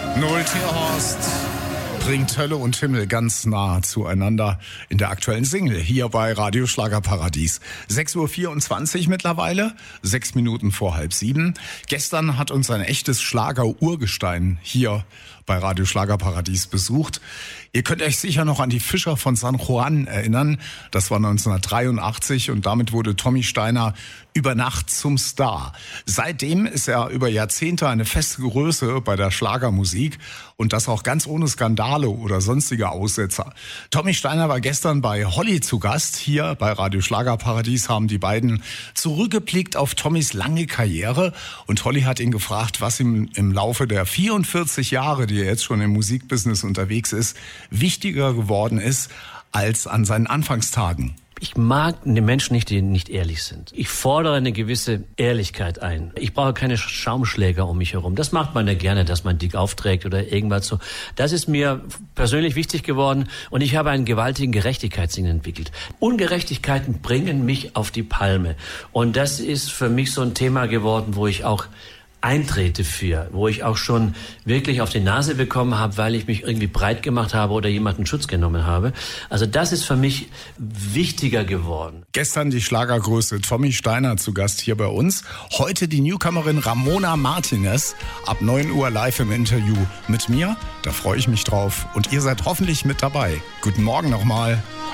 Noel Terhorst bringt Hölle und Himmel ganz nah zueinander in der aktuellen Single hier bei Radio Schlagerparadies. 6:24 Uhr mittlerweile, 6 Minuten vor 6:30. Gestern hat uns ein echtes Schlager-Urgestein hier bei Radio Schlagerparadies besucht. Ihr könnt euch sicher noch an die Fischer von San Juan erinnern. Das war 1983 und damit wurde Tommy Steiner über Nacht zum Star. Seitdem ist er über Jahrzehnte eine feste Größe bei der Schlagermusik und das auch ganz ohne Skandale oder sonstige Aussetzer. Tommy Steiner war gestern bei Holly zu Gast. Hier bei Radio Schlagerparadies haben die beiden zurückgeblickt auf Tommys lange Karriere und Holly hat ihn gefragt, was ihm im Laufe der 44 Jahre, die er jetzt schon im Musikbusiness unterwegs ist, wichtiger geworden ist als an seinen Anfangstagen. Ich mag die Menschen nicht, die nicht ehrlich sind. Ich fordere eine gewisse Ehrlichkeit ein. Ich brauche keine Schaumschläger um mich herum. Das macht man ja gerne, dass man dick aufträgt oder irgendwas so. Das ist mir persönlich wichtig geworden und ich habe einen gewaltigen Gerechtigkeitssinn entwickelt. Ungerechtigkeiten bringen mich auf die Palme und das ist für mich so ein Thema geworden, wo ich auch eintrete für, wo ich auch schon wirklich auf die Nase bekommen habe, weil ich mich irgendwie breit gemacht habe oder jemanden Schutz genommen habe. Also das ist für mich wichtiger geworden. Gestern die Schlagergröße Tommy Steiner zu Gast hier bei uns. Heute die Newcomerin Ramona Martinez. Ab 9 Uhr live im Interview mit mir. Da freue ich mich drauf. Und ihr seid hoffentlich mit dabei. Guten Morgen nochmal.